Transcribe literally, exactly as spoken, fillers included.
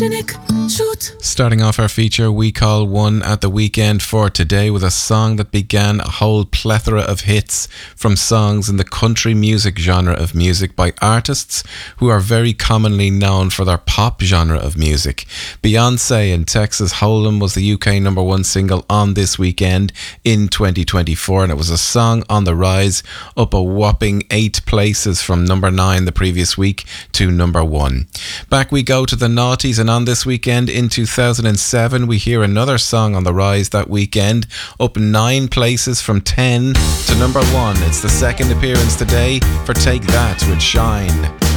Starting off our feature, we call one at the weekend for today with a song that began a whole plethora of hits from songs in the country music genre of music by artists who are very commonly known for their pop genre of music. Beyonce and Texas Hold'em was the U K number one single on this weekend in twenty twenty-four, and it was a song on the rise, up a whopping eight places from number nine the previous week to number one. Back we go to the noughties, and on this weekend in two thousand seven we hear another song on the rise that weekend, up nine places from ten to number one. It's the second appearance today for Take That with Shine.